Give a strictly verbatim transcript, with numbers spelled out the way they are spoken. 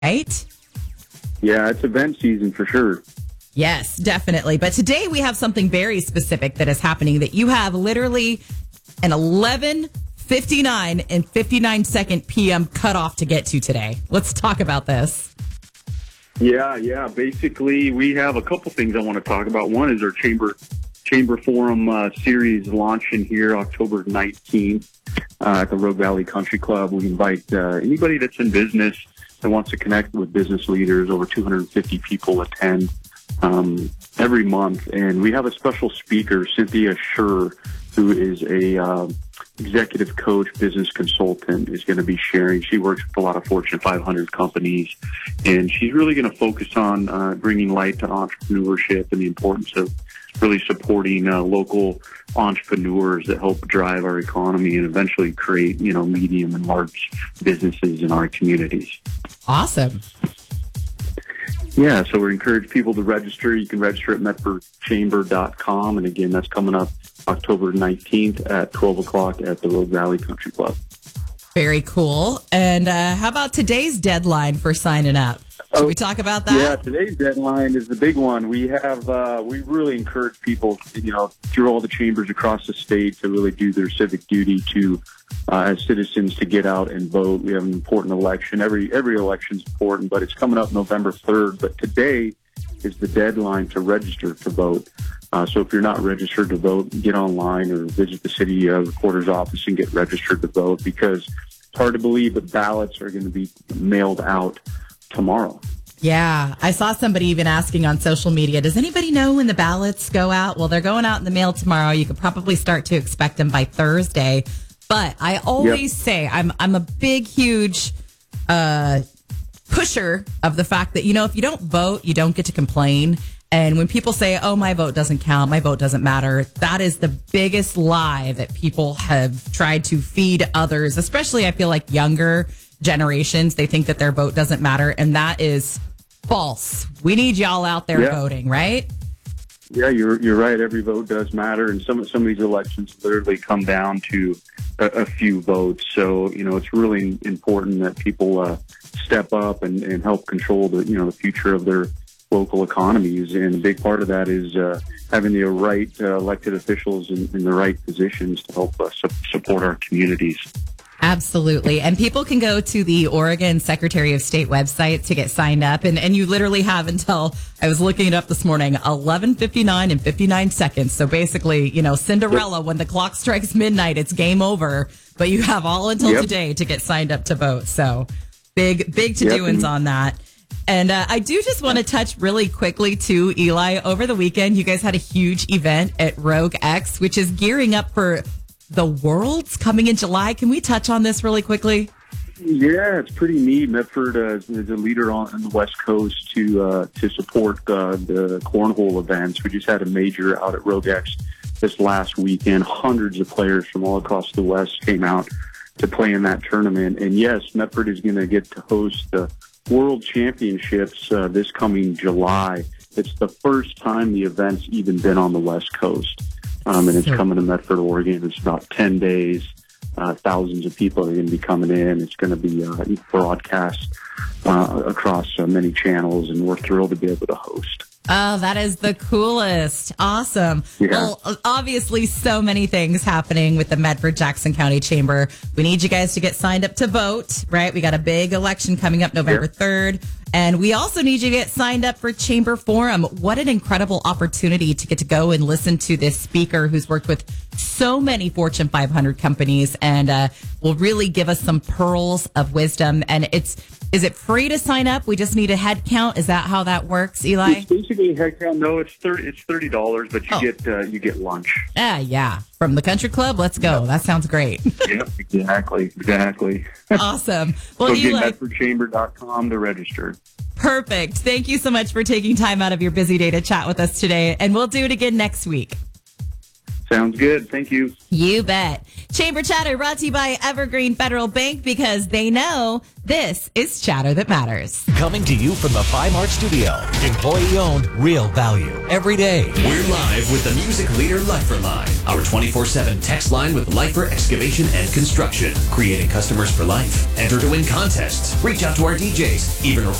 right? Yeah, it's event season for sure. Yes, definitely. But today we have something very specific that is happening that you have literally an eleven fifty-nine and fifty-nine second P M cutoff to get to today. Let's talk about this. Yeah, yeah. Basically, we have a couple things I want to talk about. One is our Chamber Chamber Forum uh, series launching here October nineteenth uh, at the Rogue Valley Country Club. We invite uh, anybody that's in business that wants to connect with business leaders. Over two hundred fifty people attend um, every month. And we have a special speaker, Cynthia Schur, who is a uh, executive coach, business consultant, is going to be sharing. She works with a lot of Fortune five hundred companies, and she's really going to focus on uh, bringing light to entrepreneurship and the importance of really supporting uh, local entrepreneurs that help drive our economy and eventually create, you know, medium and large businesses in our communities. Awesome. Yeah, so we encourage people to register. You can register at medford chamber dot com, and again, that's coming up October nineteenth at twelve o'clock at the Rogue Valley Country Club. Very cool. And uh, how about today's deadline for signing up? Should oh, we talk about that? Yeah, today's deadline is the big one. We have, uh, we really encourage people, you know, through all the chambers across the state to really do their civic duty to, uh, as citizens, to get out and vote. We have an important election. Every, every election's important, but it's coming up November third. But today is the deadline to register to vote. Uh, so if you're not registered to vote, get online or visit the city uh, recorder's office and get registered to vote, because it's hard to believe that ballots are going to be mailed out tomorrow. Yeah, I saw somebody even asking on social media, does anybody know when the ballots go out? Well, they're going out in the mail tomorrow. You could probably start to expect them by Thursday. But I always yep. say I'm I'm a big, huge uh, pusher of the fact that, you know, if you don't vote, you don't get to complain. And when people say, oh, my vote doesn't count, my vote doesn't matter, that is the biggest lie that people have tried to feed others, especially I feel like younger generations. They think that their vote doesn't matter, and that is false. We need y'all out there yeah. voting, right? Yeah, you're you're right. Every vote does matter, and some some of these elections literally come down to a, a few votes. So you know, it's really important that people uh, step up and, and help control the you know the future of their local economies. And a big part of that is uh, having the right uh, elected officials in, in the right positions to help us su- support our communities. Absolutely. And people can go to the Oregon Secretary of State website to get signed up. And, and you literally have until, I was looking it up this morning, eleven fifty-nine and fifty-nine seconds. So basically, you know, Cinderella, when the clock strikes midnight, it's game over. But you have all until yep. today to get signed up to vote. So big, big to-doings yep. on that. And uh, I do just want to touch really quickly, too, Eli. Over the weekend, you guys had a huge event at Rogue X, which is gearing up for the Worlds coming in July. Can we touch on this really quickly? Yeah, it's pretty neat. Medford uh, is a leader on, on the West Coast to uh, to support uh, the cornhole events. We just had a major out at Rogue X this last weekend. Hundreds of players from all across the West came out to play in that tournament. And yes, Medford is going to get to host the World Championships uh, this coming July. It's the first time the event's even been on the West Coast. Um, and it's coming to Medford, Oregon. It's about ten days. Uh, thousands of people are going to be coming in. It's going to be uh, broadcast uh, across uh, many channels, and we're thrilled to be able to host. Oh, that is the coolest. Awesome. Yeah. Well, obviously, so many things happening with the Medford Jackson County Chamber. We need you guys to get signed up to vote, right? We got a big election coming up November third. And we also need you to get signed up for Chamber Forum. What an incredible opportunity to get to go and listen to this speaker who's worked with so many Fortune five hundred companies, and uh, will really give us some pearls of wisdom. And it's, is it free to sign up? We just need a head count. Is that how that works, Eli? It's basically a head count. No, it's thirty. It's thirty dollars, but you oh. get uh, you get lunch. Yeah, yeah. From the country club. Let's go. Yep. That sounds great. Yep, exactly, exactly. Awesome. Well, so Eli, get medford chamber dot com to register. Perfect. Thank you so much for taking time out of your busy day to chat with us today, and we'll do it again next week. Sounds good. Thank you. You bet. Chamber Chatter brought to you by Evergreen Federal Bank, because they know this is chatter that matters. Coming to you from the Five Mart Studio. Employee owned, real value. Every day. We're live with the music leader Lifer Line, our twenty-four seven text line with Lifer Excavation and Construction. Creating customers for life. Enter to win contests. Reach out to our D Js. Even